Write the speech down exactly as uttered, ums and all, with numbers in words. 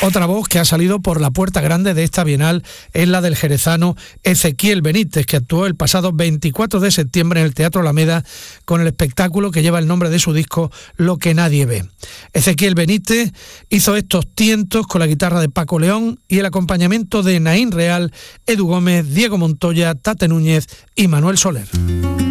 Otra voz que ha salido por la puerta grande de esta Bienal es la del jerezano Ezequiel Benítez, que actuó el pasado veinticuatro de septiembre en el Teatro Alameda con el espectáculo que lleva el nombre de su disco Lo que nadie ve. Ezequiel Benítez hizo estos tientos con la guitarra de Paco León y el acompañamiento de Naín Real, Edu Gómez, Diego Montoya, Tate Núñez y Manuel Soler.